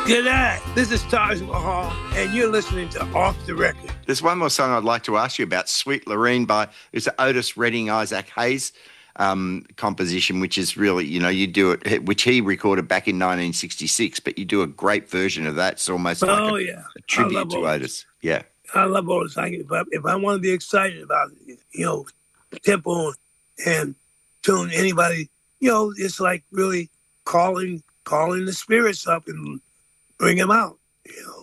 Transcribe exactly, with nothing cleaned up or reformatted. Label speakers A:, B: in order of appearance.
A: G'day, this is Taj Mahal, and you're listening to Off the Record.
B: There's one more song I'd like to ask you about, Sweet Lorraine by, it's Otis Redding, Isaac Hayes um, composition, which is really, you know, you do it, which he recorded back in nineteen sixty-six, but you do a great version of that. It's almost like
A: oh,
B: a,
A: yeah.
B: a tribute to
A: Otis.
B: Otis. Yeah.
A: I love Otis. I, if, I, if I want to be excited about it, you know, tempo and tune, anybody, you know, it's like really calling calling the spirits up and bring them out, you know.